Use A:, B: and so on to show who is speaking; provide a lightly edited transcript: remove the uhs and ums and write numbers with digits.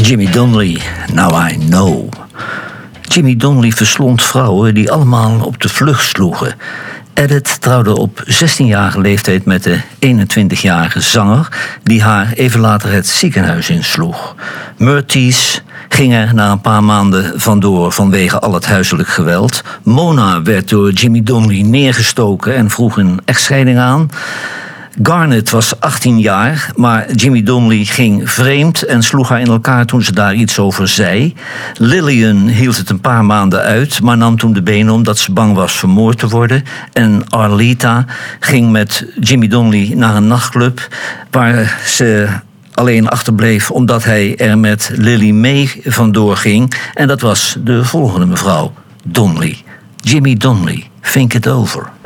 A: Jimmy Donnelly, Now I Know. Jimmy Donnelly verslond vrouwen die allemaal op de vlucht sloegen. Edith trouwde op 16-jarige leeftijd met de 21-jarige zanger die haar even later het ziekenhuis insloeg. Murties ging er na een paar maanden vandoor vanwege al het huiselijk geweld. Mona werd door Jimmy Donnelly neergestoken en vroeg een echtscheiding aan. Garnet was 18 jaar, maar Jimmy Donnelly ging vreemd en sloeg haar in elkaar toen ze daar iets over zei. Lillian hield het een paar maanden uit, maar nam toen de benen omdat ze bang was vermoord te worden. En Arleta ging met Jimmy Donnelly naar een nachtclub waar ze alleen achterbleef omdat hij er met Lily mee vandoor ging. En dat was de volgende mevrouw Donnelly. Jimmy Donnelly, Think It Over.